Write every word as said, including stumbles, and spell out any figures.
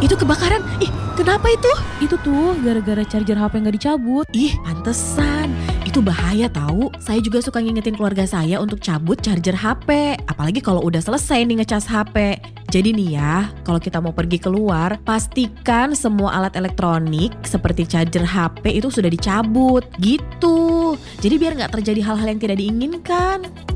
itu kebakaran. Ih, kenapa itu? Itu tuh gara-gara charger H P nggak dicabut. Ih, pantesan. Itu bahaya tahu. Saya juga suka ngingetin keluarga saya untuk cabut charger H P. Apalagi kalau udah selesai nih ngecas H P. Jadi nih ya, kalau kita mau pergi keluar, pastikan semua alat elektronik seperti charger H P itu sudah dicabut. Gitu. Jadi biar nggak terjadi hal-hal yang tidak diinginkan.